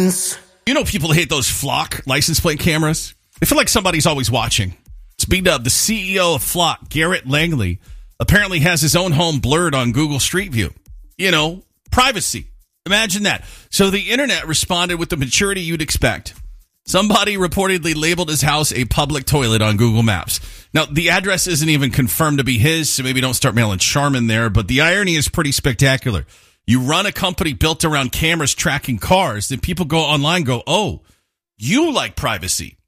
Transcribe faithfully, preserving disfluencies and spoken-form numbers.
friends. You know people hate those Flock license plate cameras? They feel like somebody's always watching. It's B-Dub, the C E O of Flock, Garrett Langley, apparently has his own home blurred on Google Street View. You know, privacy. Imagine that. So the internet responded with the maturity you'd expect. Somebody reportedly labeled his house a public toilet on Google Maps. Now, the address isn't even confirmed to be his, so maybe don't start mailing Charmin there, but the irony is pretty spectacular. You run a company built around cameras tracking cars, then people go online and go, oh, you like privacy.